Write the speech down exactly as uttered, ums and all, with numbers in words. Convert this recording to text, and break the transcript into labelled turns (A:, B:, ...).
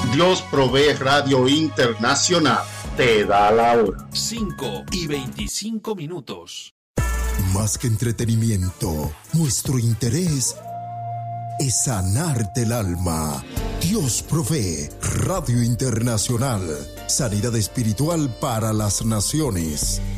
A: Dios Provee Radio Internacional te da la hora.
B: cinco y veinticinco minutos.
C: Más que entretenimiento, nuestro interés es sanarte el alma. Dios Provee Radio Internacional. Sanidad espiritual para las naciones.